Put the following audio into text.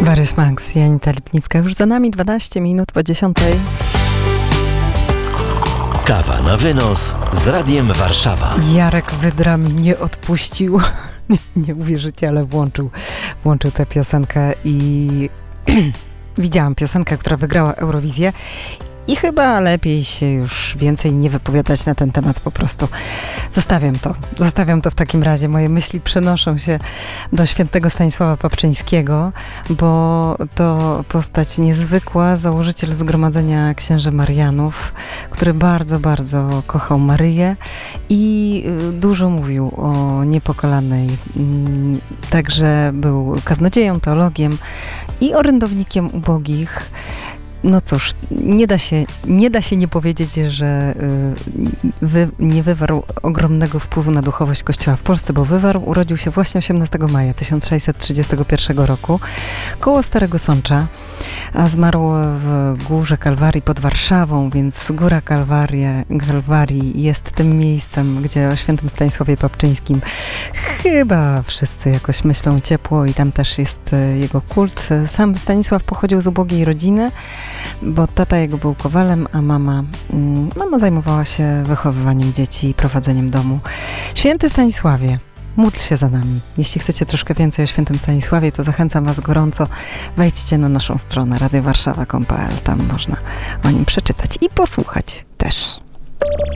Warius Max, Janita Lipnicka. Już za nami 12 minut po 10. Kawa na wynos z Radiem Warszawa. Jarek Wydra mi nie odpuścił. Nie uwierzycie, ale włączył tę piosenkę i widziałam piosenkę, która wygrała Eurowizję. I chyba lepiej się już więcej nie wypowiadać na ten temat, po prostu zostawiam to w takim razie. Moje myśli przenoszą się do świętego Stanisława Papczyńskiego, bo to postać niezwykła, założyciel Zgromadzenia Księży Marianów, który bardzo, bardzo kochał Maryję i dużo mówił o Niepokalanej. Także był kaznodzieją, teologiem i orędownikiem ubogich. No cóż, nie da się nie powiedzieć, że nie wywarł ogromnego wpływu na duchowość Kościoła w Polsce, bo urodził się właśnie 18 maja 1631 roku koło Starego Sącza, a zmarł w Górze Kalwarii pod Warszawą, więc Góra Kalwarii jest tym miejscem, gdzie o świętym Stanisławie Papczyńskim chyba wszyscy jakoś myślą ciepło i tam też jest jego kult. Sam Stanisław pochodził z ubogiej rodziny, bo tata jego był kowalem, a mama zajmowała się wychowywaniem dzieci i prowadzeniem domu. Święty Stanisławie, módl się za nami. Jeśli chcecie troszkę więcej o świętym Stanisławie, to zachęcam was gorąco. Wejdźcie na naszą stronę radiowarszawa.pl. Tam można o nim przeczytać i posłuchać też.